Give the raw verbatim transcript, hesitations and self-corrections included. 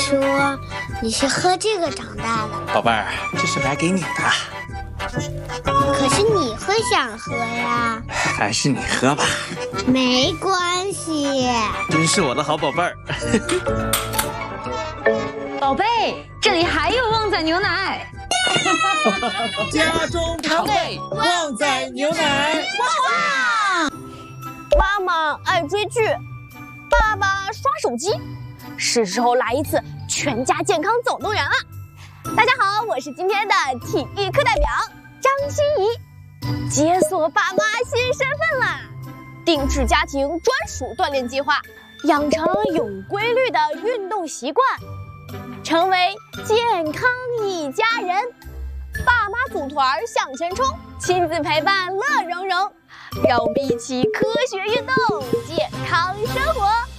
说你是喝这个长大的， 宝贝儿，这是买给你的。 可是你会想喝呀？ 还是你喝吧。 没关系。 真是我的好宝贝儿。 宝贝，这里还有旺仔牛奶。 家中常备旺仔牛奶。 哇！妈妈爱追剧，爸爸刷手机，是时候来一次全家健康总动员了。大家好，我是今天的体育课代表张欣怡，解锁爸妈新身份啦！定制家庭专属锻炼计划，养成有规律的运动习惯，成为健康一家人。爸妈组团向前冲，亲子陪伴乐融融，让我们一起科学运动，健康生活。